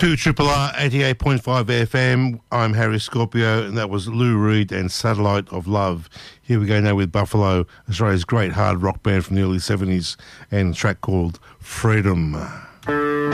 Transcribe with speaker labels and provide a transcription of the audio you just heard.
Speaker 1: To Triple R 88.5 FM, I'm Harry Scorpio, and that was Lou Reed and Satellite of Love. Here we go now with Buffalo, Australia's great hard rock band from the early 70s, and a track called Freedom.